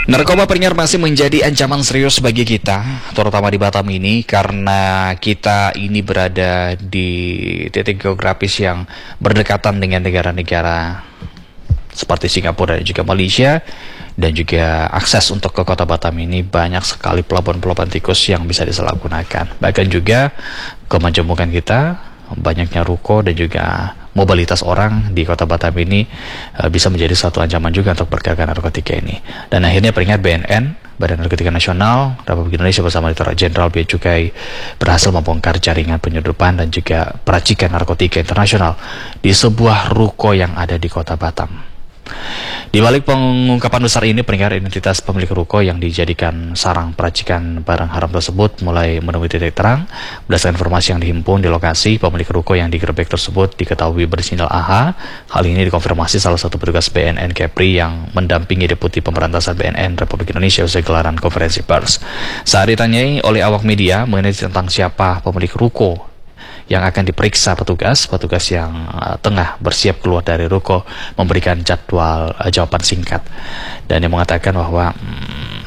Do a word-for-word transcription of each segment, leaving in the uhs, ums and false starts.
Narkoba pendengar masih menjadi ancaman serius bagi kita, terutama di Batam ini, karena kita ini berada di titik geografis yang berdekatan dengan negara-negara seperti Singapura dan juga Malaysia, dan juga akses untuk ke kota Batam ini banyak sekali pelabuhan-pelabuhan tikus yang bisa disalahgunakan. Bahkan juga kemajemukan kita, banyaknya ruko dan juga mobilitas orang di kota Batam ini uh, bisa menjadi satu ancaman juga untuk perdagangan narkotika ini. Dan akhirnya peringat B N N, Badan Narkotika Nasional Republik Indonesia bersama Direktorat Jenderal Bea Cukai berhasil membongkar jaringan penyeludupan dan juga peracikan narkotika internasional di sebuah ruko yang ada di kota Batam. Di balik pengungkapan besar ini, peringkat identitas pemilik ruko yang dijadikan sarang peracikan barang haram tersebut mulai menemui titik terang. Berdasarkan informasi yang dihimpun di lokasi, pemilik ruko yang digerebek tersebut diketahui berinisial A H. Hal ini dikonfirmasi salah satu petugas B N N Kepri yang mendampingi Deputi Pemberantasan B N N Republik Indonesia usai gelaran konferensi pers. Saat ditanyai oleh awak media mengenai tentang siapa pemilik ruko yang akan diperiksa petugas, petugas yang uh, tengah bersiap keluar dari ruko memberikan jadwal uh, jawaban singkat, dan dia mengatakan bahwa hmm,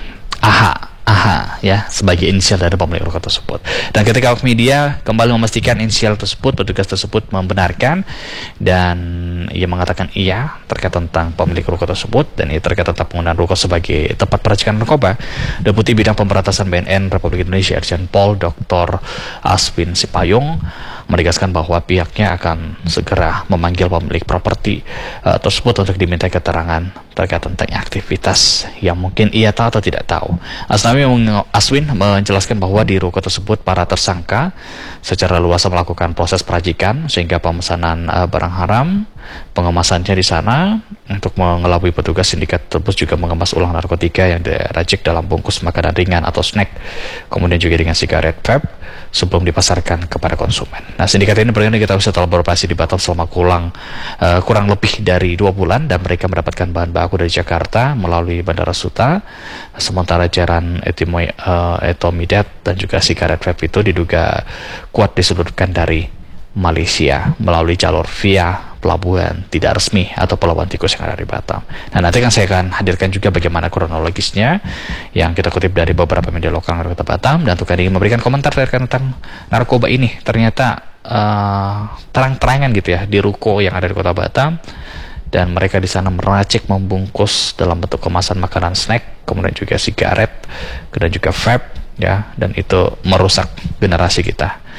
aha, aha, ya, sebagai inisial dari pemilik ruko tersebut. Dan ketika awak media kembali memastikan inisial tersebut, petugas tersebut membenarkan dan ia mengatakan iya terkait tentang pemilik ruko tersebut, dan ia terkait tentang penggunaan ruko sebagai tempat peracikan narkoba. Deputi Bidang Pemberantasan B N N Republik Indonesia Irjen Pol Doktor Aswin Sipayung menegaskan bahwa pihaknya akan segera memanggil pemilik properti uh, tersebut untuk diminta keterangan terkait tentang aktivitas yang mungkin ia tahu atau tidak tahu. Asnawi Aswin menjelaskan bahwa di ruko tersebut para tersangka secara luas melakukan proses peracikan sehingga pemesanan uh, barang haram, pengemasannya di sana untuk mengelabui petugas sindikat tersebut juga mengemas ulang narkotika yang diracik dalam bungkus makanan ringan atau snack, kemudian juga dengan sigaret vape sebelum dipasarkan kepada konsumen. Nah, sindikat ini berarti kita bisa telah beroperasi di Batam selama kurang uh, kurang lebih dari dua bulan, dan mereka mendapatkan bahan baku dari Jakarta melalui Bandara Suta. Sementara cairan etimoy, uh, etomidat dan juga sigaret vape itu diduga kuat disudutkan dari Malaysia melalui jalur via pelabuhan tidak resmi atau pelabuhan tikus yang ada di Batam. Nah, nanti kan saya akan hadirkan juga bagaimana kronologisnya yang kita kutip dari beberapa media lokal dari kota Batam, dan untuk ingin memberikan komentar terkait tentang narkoba ini ternyata uh, terang-terangan gitu ya di ruko yang ada di kota Batam, dan mereka di sana meracik membungkus dalam bentuk kemasan makanan snack, kemudian juga sigaret dan juga vape ya, dan itu merusak generasi kita.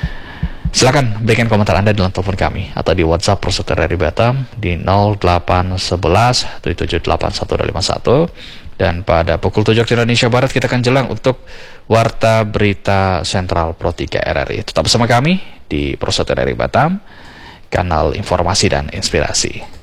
Silakan berikan komentar Anda dalam telepon kami atau di WhatsApp Prosedur dari Batam di nol delapan satu satu tujuh tujuh delapan satu dua lima satu, dan pada pukul tujuh waktu Indonesia Barat kita akan jelang untuk Warta Berita Sentral Pro tiga R R I. Tetap bersama kami di Prosedur dari Batam, kanal informasi dan inspirasi.